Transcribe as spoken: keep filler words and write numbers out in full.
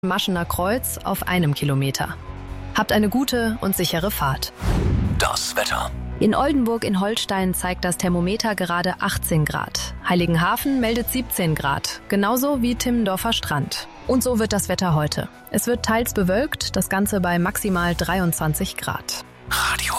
Maschener Kreuz auf einem Kilometer. Habt eine gute und sichere Fahrt. Das Wetter. In Oldenburg in Holstein zeigt das Thermometer gerade achtzehn Grad. Heiligenhafen meldet siebzehn Grad, genauso wie Timmendorfer Strand. Und so wird das Wetter heute. Es wird teils bewölkt, das Ganze bei maximal dreiundzwanzig Grad. Radio